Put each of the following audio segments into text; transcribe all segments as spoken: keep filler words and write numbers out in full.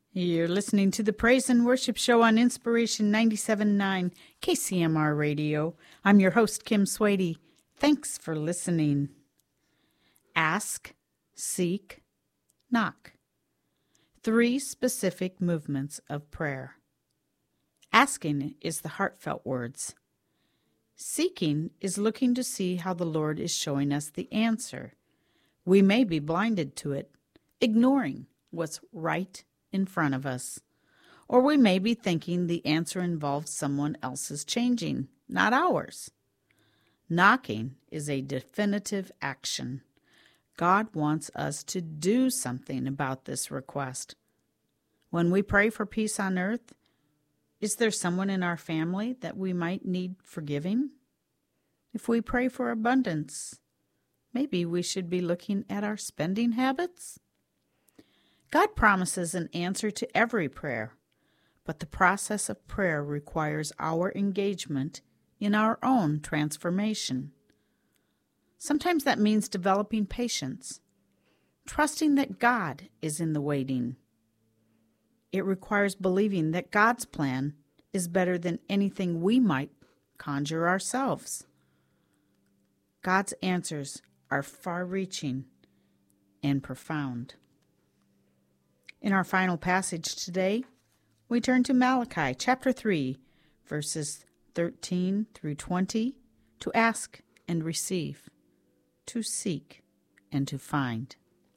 You're listening to the Praise and Worship Show on Inspiration ninety-seven point nine K C M R Radio. I'm your host, Kim Swady. Thanks for listening. Ask, seek, knock. Three specific movements of prayer. Asking is the heartfelt words. Seeking is looking to see how the Lord is showing us the answer. We may be blinded to it, ignoring what's right in front of us. Or we may be thinking the answer involves someone else's changing, not ours. Knocking is a definitive action. God wants us to do something about this request. When we pray for peace on earth, is there someone in our family that we might need forgiving? If we pray for abundance, maybe we should be looking at our spending habits? God promises an answer to every prayer, but the process of prayer requires our engagement in our own transformation. Sometimes that means developing patience, trusting that God is in the waiting. It requires believing that God's plan is better than anything we might conjure ourselves. God's answers are far-reaching and profound. In our final passage today, we turn to Malachi chapter three, verses thirteen through twenty, to ask and receive, to seek and to find.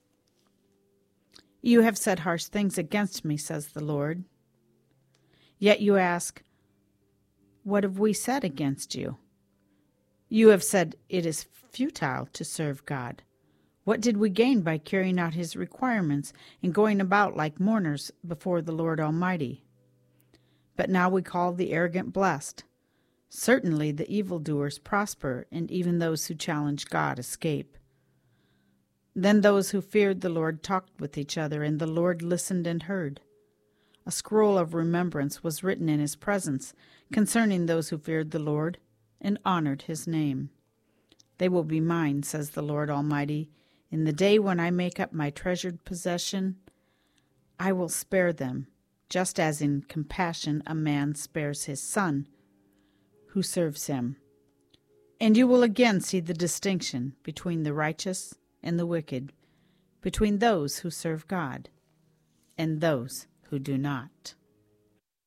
You have said harsh things against me, says the Lord. Yet you ask, what have we said against you? You have said it is futile to serve God. What did we gain by carrying out his requirements and going about like mourners before the Lord Almighty? But now we call the arrogant blessed. Certainly the evildoers prosper, and even those who challenge God escape. Then those who feared the Lord talked with each other, and the Lord listened and heard. A scroll of remembrance was written in his presence concerning those who feared the Lord and honored his name. They will be mine, says the Lord Almighty. In the day when I make up my treasured possession, I will spare them, just as in compassion a man spares his son who serves him. And you will again see the distinction between the righteous and the wicked, between those who serve God and those who do not.